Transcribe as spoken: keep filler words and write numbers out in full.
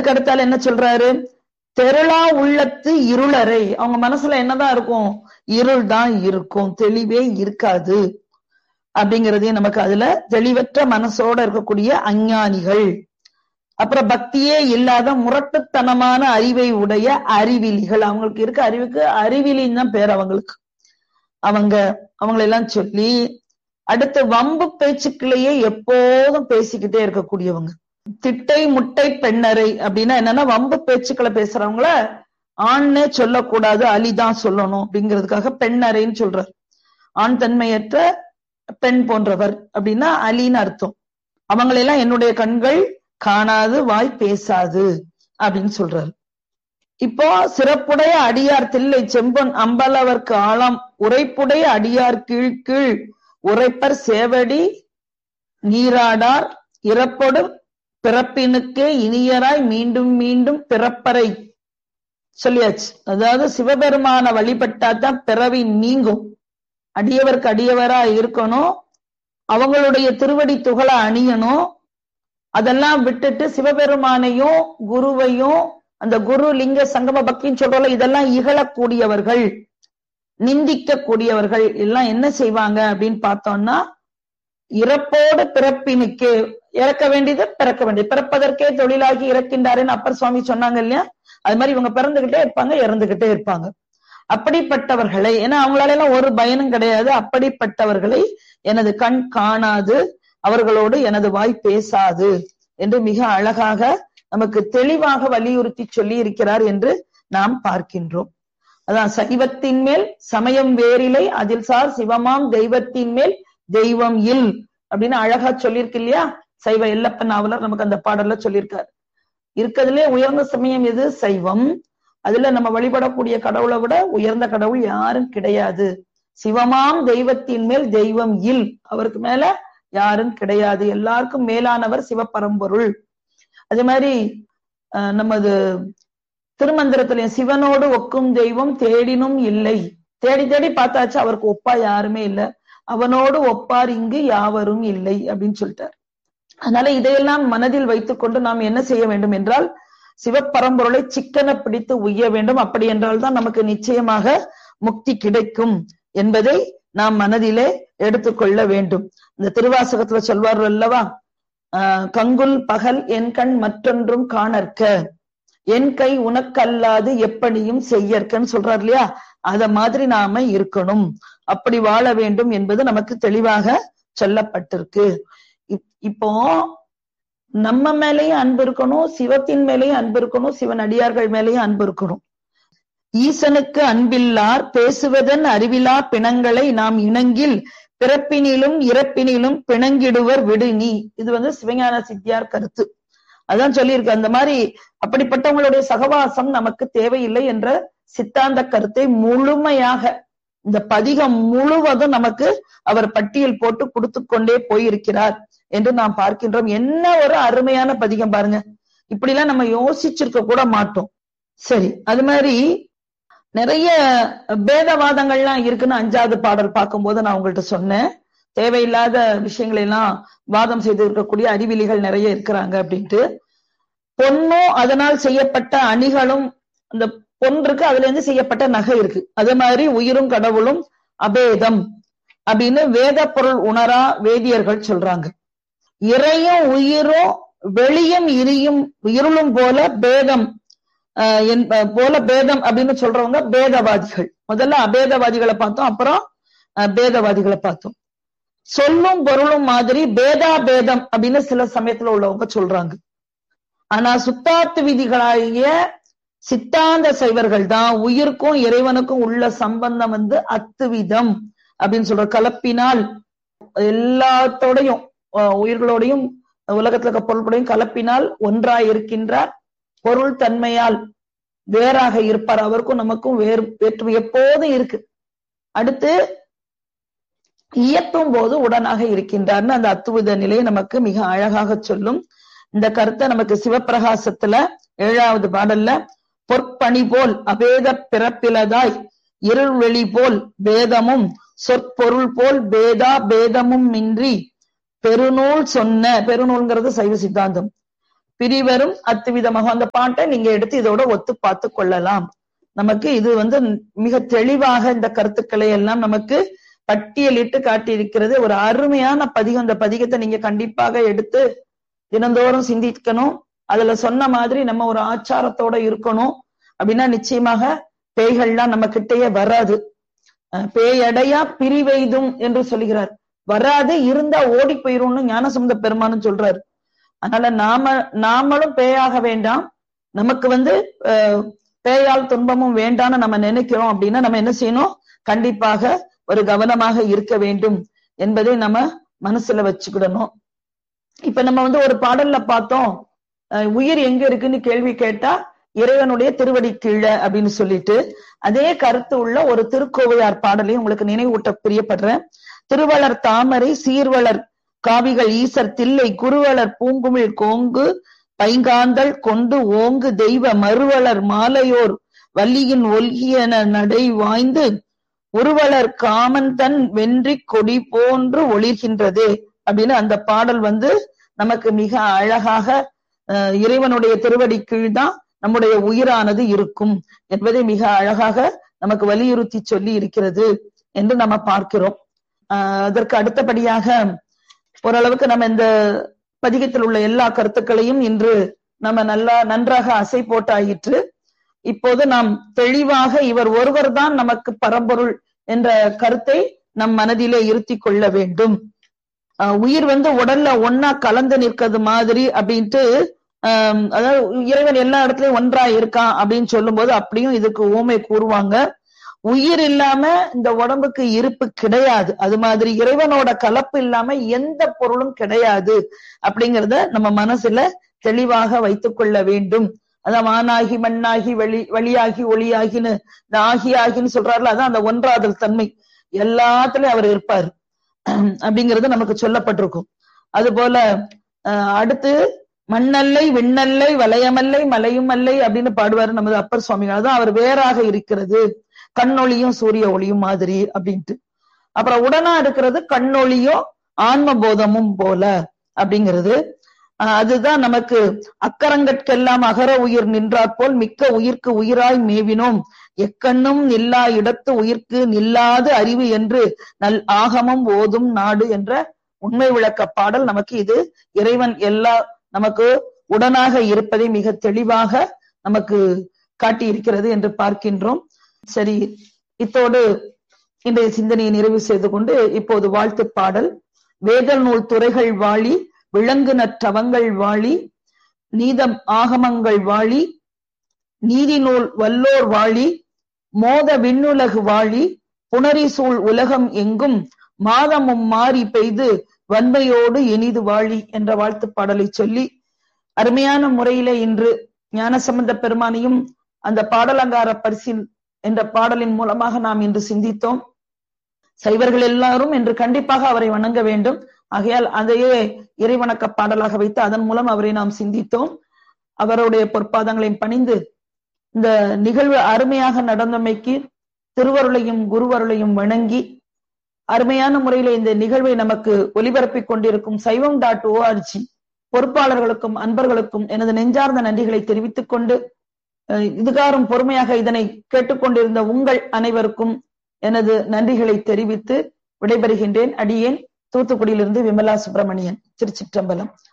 அதுக்கு அடுத்தால என்ன சொல்றாரு? தெருளா உள்ளத்து இருளறை. அவங்க மனசுல என்னதான் இருக்கும்? இருள் தான் இருக்கும், தெளிவே இருக்காது அப்படிங்கறதையும் நமக்கு அதுல தெளிவற்ற மனசோட இருக்கக்கூடிய அஞ்ஞானிகள். அப்புறம் பக்தியே இல்லாத முரட்டுத்தனமான அறிவை உடைய அறிவிலிகள். அவங்களுக்கு இருக்க அறிவுக்கு அறிவிலின்னு தான் பேர் அவங்களுக்கு. அவங்க அவங்களெல்லாம் சொல்லி அடுத்து வம்பு பேச்சுக்களையே எப்போதும் பேசிக்கிட்டே இருக்கக்கூடியவங்க. திட்டை முட்டை பெண்ணறை அப்படின்னா என்னன்னா, வம்பு பேச்சுக்களை பேசுறவங்கள ஆண்னே சொல்லக்கூடாது, அலிதான் சொல்லணும் அப்படிங்கிறதுக்காக பெண்ணறைன்னு சொல்றார். ஆண் தன்மையற்ற பெண் போன்றவர் அப்படின்னா அலின்னு அர்த்தம். அவங்களெல்லாம் என்னுடைய கண்கள் காணாது, வாய் பேசாது அப்படின்னு சொல்றாரு. இப்போ சிறப்புடைய அடியார் தில்லை செம்பொன் அம்பலவர்க்கு ஆளாம் உரைப்புடைய அடியார் கீழ் கீழ் உரைப்பர் சேவடி நீராடார் இறப்பொடு பிறப்பினுக்கே இனியராய் மீண்டும் மீண்டும் பிறப்பறை சொல்லியாச்சு. அதாவது சிவபெருமான வழிபட்டாதான் பிறவி நீங்கும். அடியவருக்கு அடியவரா இருக்கணும், அவங்களுடைய திருவடி துகள அணியணும். அதெல்லாம் விட்டுட்டு சிவபெருமானையும் குருவையும் அந்த குரு லிங்க சங்கம பக்தின்னு சொல்றோம்ல, இதெல்லாம் இகழக்கூடியவர்கள், நிந்திக்க கூடியவர்கள் எல்லாம் என்ன செய்வாங்க அப்படின்னு பார்த்தோம்னா, இறப்போடு பிறப்பினுக்கே, இறக்க வேண்டியது பிறக்க வேண்டியது, பிறப்பதற்கே தொழிலாகி இறக்கின்றாருன்னு அப்பர் சுவாமி சொன்னாங்க இல்லையா? அது மாதிரி இவங்க பிறந்துகிட்டே இருப்பாங்க, இறந்துகிட்டே இருப்பாங்க. அப்படிப்பட்டவர்களை, ஏன்னா அவங்களால எல்லாம் ஒரு பயனும் கிடையாது, அப்படிப்பட்டவர்களை எனது கண் காணாது, அவர்களோடு எனது வாய் பேசாது என்று மிக அழகாக நமக்கு தெளிவாக வலியுறுத்தி சொல்லி இருக்கிறார் என்று நாம் பார்க்கின்றோம். அதான் சைவத்தின் மேல் சமயம் வேறிலை, அதில் சார் சிவமாம் தெய்வத்தின் மேல் தெய்வம் இல் அப்படின்னு அழகா சொல்லியிருக்கு இல்லையா? சைவ எல்லப்ப நாவலர் நமக்கு அந்த பாடல்ல சொல்லியிருக்காரு. இருக்கிறதுலே உயர்ந்த சமயம் எது? சைவம். அதுல நம்ம வழிபடக்கூடிய கடவுளை விட உயர்ந்த கடவுள் யாரும் கிடையாது. சிவமாம் தெய்வத்தின் மேல் தெய்வம் இல், அவருக்கு மேல யாரும் கிடையாது, எல்லாருக்கும் மேலானவர் சிவபரம்பொருள். அதே மாதிரி அஹ் நமது திருமந்திரத்திலே சிவனோடு ஒக்கும் தெய்வம் தேடினும் இல்லை, தேடி தேடி பார்த்தாச்சு, அவருக்கு ஒப்பா யாருமே இல்லை, அவனோடு ஒப்பார் இங்கு யாவரும் இல்லை அப்படின்னு சொல்லிட்டார். அதனால இதையெல்லாம் மனதில் வைத்துக் கொண்டு நாம் என்ன செய்ய வேண்டும் என்றால், சிவபரம்பொருளை சிக்கன பிடித்து உய்ய வேண்டும். அப்படி என்றால் தான் நமக்கு நிச்சயமாக முக்தி கிடைக்கும் என்பதை நாம் மனதிலே எடுத்துக்கொள்ள வேண்டும். இந்த திருவாசகத்துல சொல்வார்கள் அல்லவா, ஆஹ் கங்குல் பகல் என் கண் மற்றொன்றும் காணற்க, என் கை உனக்கல்லாது எப்படியும் செய்யற்கன்னு சொல்றார் இல்லையா? அத மாதிரி நாம இருக்கணும், அப்படி வாழ வேண்டும் என்பது நமக்கு தெளிவாக சொல்லப்பட்டிருக்கு. இப்போ நம்ம மேலேயும் அன்பு இருக்கணும், சிவத்தின் மேலேயும் அன்பு இருக்கணும், சிவன் அடியார்கள் மேலேயும் அன்பு இருக்கணும். ஈசனுக்கு அன்பில்லார் பேசுவதன் அறிவிலா பிணங்களை நாம் இணங்கில் பிறப்பினிலும் இறப்பினிலும் பிணங்கிடுவர் விடுநீ. இது வந்து சிவஞான சித்தியார் கருத்து. அதான் சொல்லியிருக்கு. அந்த மாதிரி அப்படிப்பட்டவங்களுடைய சகவாசம் நமக்கு தேவையில்லை என்ற சித்தாந்த கருத்தை முழுமையாக இந்த பதிகம் முழுவதும் நமக்கு அவர் பட்டியல் போட்டு கொடுத்து கொண்டே போயிருக்கிறார் என்று நாம் பார்க்கின்றோம். என்ன ஒரு அருமையான பதிகம் பாருங்க. இப்படிலாம் நம்ம யோசிச்சிருக்க கூட மாட்டோம். சரி, அது மாதிரி நிறைய பேதவாதங்கள்லாம் இருக்குன்னு அஞ்சாவது பாடல் பார்க்கும்போது நான் உங்கள்கிட்ட சொன்னேன். தேவையில்லாத விஷயங்களை எல்லாம் வாதம் செய்து இருக்கக்கூடிய அறிவிலிகள் நிறைய இருக்கிறாங்க அப்படின்ட்டு. பொன்னும் அதனால் செய்யப்பட்ட அணிகளும், அந்த பொன் இருக்கு, அதுல இருந்து செய்யப்பட்ட நகை இருக்கு. அதே மாதிரி உயிரும் கடவுளும் அபேதம் அப்படின்னு வேத பொருள் உணரா வேதியர்கள் சொல்றாங்க. இறையும் உயிரும் வெளியும் இரியும் இருளும் போல பேதம் ஆஹ் போல பேதம் அப்படின்னு சொல்றவங்க பேதவாதிகள். முதல்ல அபேதவாதிகளை பார்த்தோம், அப்புறம் பேதவாதிகளை பார்த்தோம். சொல்லும் பொருளும் மாதிரி பேதா பேதம் அப்படின்னு சில சமயத்துல உள்ளவங்க சொல்றாங்க. ஆனா சுத்தாத்து விதிகளாகிய சித்தாந்த சைவர்கள் தான் உயிருக்கும் இறைவனுக்கும் உள்ள சம்பந்தம் வந்து அத்துவிதம் அப்படின்னு சொல்ற, கலப்பினால் எல்லாத்தோடையும் உயிர்களோடையும் உலகத்துல இருக்க பொருள்களையும் கலப்பினால் ஒன்றாய் இருக்கின்றார், பொருள் தன்மையால் வேறாக இருப்பார், அவருக்கும் நமக்கும் வேறு வேற்றுமை எப்போதும் இருக்கு. அடுத்து இயற்றும் போது உடனாக இருக்கின்றார்னு அந்த அத்துவித நிலையை நமக்கு மிக அழகாக சொல்லும். இந்த கருத்தை நமக்கு சிவப்பிரகாசத்துல ஏழாவது பாடல்ல பொற்பணி போல் அபேத பிறப்பிலதாய் இருள் வெளி போல் பேதமும் சொற்பொருள் போல் பேதா பேதமும் இன்றி பெருநூல் சொன்ன, பெருநூல்ங்கிறது சைவ சித்தாந்தம், பிரிவரும் அத்துவிதமாக. அந்த பாட்டை நீங்க எடுத்து இதோட ஒத்து பார்த்து கொள்ளலாம். நமக்கு இது வந்து மிக தெளிவாக இந்த கருத்துக்களை எல்லாம் நமக்கு பட்டியலிட்டு காட்டியிருக்கிறது. ஒரு அருமையான பதிகம். அந்த பதிகத்தை நீங்க கண்டிப்பாக எடுத்து தினந்தோறும் சிந்திக்கணும். அதுல சொன்ன மாதிரி நம்ம ஒரு ஆச்சாரத்தோட இருக்கணும். அப்படின்னா நிச்சயமாக பேய்கள்லாம் நம்ம கிட்டேயே வராது. பேயடையா பிரிவெய்தும் என்று சொல்லுகிறார். வராது, இருந்தா ஓடி போயிரும்னு ஞானசம்பந்த பெருமானும் சொல்றாரு. அதனால நாம நாமளும் பேயாக வேண்டாம். நமக்கு வந்து அஹ் பேயால் துன்பமும் வேண்டாம்னு நம்ம நினைக்கிறோம் அப்படின்னா நம்ம என்ன செய்யணும்? கண்டிப்பாக ஒரு கவனமாக இருக்க வேண்டும் என்பதை நம்ம மனசுல வச்சுக்கிடணும். இப்ப நம்ம வந்து ஒரு பாடல்ல பார்த்தோம், உயிர் எங்க இருக்குன்னு கேள்வி கேட்டா இறைவனுடைய திருவடி கீழே அப்படின்னு சொல்லிட்டு, அதே கருத்து உள்ள ஒரு திருக்கோவையார் பாடலையும் உங்களுக்கு நினைவூட்ட பிரியப்படுறேன். திருவளர் தாமரை சீர்வளர் காவிகள் ஈசர் தில்லை குருவளர் பூங்குமிழ் கோங்கு பைங்காந்தல் கொண்டு ஓங்கு தெய்வ மறுவளர் மாலையோர் வள்ளியின் ஒல்கியன நடை வாய்ந்து உருவளர் காமன் தன் வென்றி கொடி போன்று ஒளிர்கின்றது அப்படின்னு அந்த பாடல் வந்து நமக்கு மிக அழகாக அஹ் இறைவனுடைய திருவடி கீழ்தான் நம்முடைய உயிரானது இருக்கும் என்பதை மிக அழகாக நமக்கு வலியுறுத்தி சொல்லி இருக்கிறது என்று நம்ம பார்க்கிறோம். ஆஹ் அதற்கு அடுத்தபடியாக ஓரளவுக்கு நம்ம இந்த பதிகத்தில் உள்ள எல்லா கருத்துக்களையும் இன்று நம்ம நல்லா நன்றாக அசை போட்டாயிற்று. இப்போது நாம் தெளிவாக இவர் ஒருவர் தான் நமக்கு பரம்பொருள் என்ற கருத்தை நம் மனதிலே இருத்தி கொள்ள வேண்டும். ஆஹ் உயிர் வந்து உடல்ல ஒன்னா கலந்து நிற்கிறது மாதிரி அப்படின்ட்டு ஆஹ் அதாவது இறைவன் எல்லா இடத்துலயும் ஒன்றா இருக்கான் அப்படின்னு சொல்லும் போது அப்படியும் இதுக்கு ஊமை கூறுவாங்க. உயிர் இல்லாம இந்த உடம்புக்கு இருப்பு கிடையாது. அது மாதிரி இறைவனோட கலப்பு இல்லாம எந்த பொருளும் கிடையாது அப்படிங்கிறத நம்ம மனசுல தெளிவாக வைத்துக் கொள்ள வேண்டும். அதான் வானாகி மண்ணாகி வெளி வழியாகி ஒளியாகின்னு இந்த ஆகி ஆகின்னு சொல்றாருல, அதான் அந்த ஒன்றாதல் தன்மை. எல்லாத்துலயும் அவர் இருப்பார் அப்படிங்கிறது நமக்கு சொல்லப்பட்டிருக்கும். அது போல அஹ் அடுத்து மண்ணல்லை விண்ணல்லை வளையமல்லை மலையும் அல்லை அப்படின்னு பாடுவாரு நமது அப்பர் சுவாமிகள். அதான் அவர் வேறாக இருக்கிறது, கண்ணொளியும் சூரிய ஒளியும் மாதிரி அப்படின்ட்டு. அப்புறம் உடனா இருக்கிறது கண்ணொளியும் ஆன்ம போதமும் போல அப்படிங்கிறது. அஹ் அதுதான் நமக்கு அக்கரங்கட்கெல்லாம் அகர உயிர் நின்றாற் போல் மிக்க உயிர்க்கு உயிராய் மேவினோம் எக்கண்ணும் நில்லா இடத்து உயிர்க்கு நில்லாது அறிவு என்று நல் ஆகமம் ஓதும் நாடு என்ற உண்மை விளக்க பாடல் நமக்கு இது இறைவன் எல்லா நமக்கு உடனாக இருப்பதை மிக தெளிவாக நமக்கு காட்டி இருக்கிறது என்று பார்க்கின்றோம். சரி, இத்தோடு இன்றைய சிந்தனையை நிறைவு செய்து கொண்டு இப்போது வாழ்த்து பாடல். வேதல் நூல் துறைகள் வாழி விலங்கு நற்றவங்கள் வாழி நீதம் ஆகமங்கள் வாழி நீதி நூல் வல்லோர் வாழி மோத விண்ணுலகு வாழி புணரி சூழ் உலகம் எங்கும் மாதமும் மாறி பெய்து வன்மையோடு இனிது வாழி என்ற வாழ்த்து பாடலை சொல்லி அருமையான முறையிலே இன்று ஞானசம்பந்த பெருமானையும் அந்த பாடலங்கார பரிசில் என்ற பாடலின் மூலமாக நாம் இன்று சிந்தித்தோம். சைவர்கள் எல்லாரும் என்று கண்டிப்பாக அவரை வணங்க வேண்டும். ஆகையால் அதையே இறைவணக்க பாடலாக வைத்து அதன் மூலம் அவரை நாம் சிந்தித்தோம். அவருடைய பொற்பாதங்களையும் பணிந்து இந்த நிகழ்வு அருமையாக நடந்தமைக்கு திருவருளையும் குருவருளையும் வணங்கி அருமையான முறையில இந்த நிகழ்வை நமக்கு ஒலிபரப்பிக் கொண்டிருக்கும் சைவம் டாட் ஓஆர்ஜி பொறுப்பாளர்களுக்கும் அன்பர்களுக்கும் எனது நெஞ்சார்ந்த நன்றிகளை தெரிவித்துக் கொண்டு இதுகாரும் பொறுமையாக இதனை கேட்டுக்கொண்டிருந்த உங்கள் அனைவருக்கும் எனது நன்றிகளை தெரிவித்து விடைபெறுகின்றேன். அடியேன் தூத்துக்குடியிலிருந்து விமலா சுப்பிரமணியன். திருச்சிற்றம்பலம்.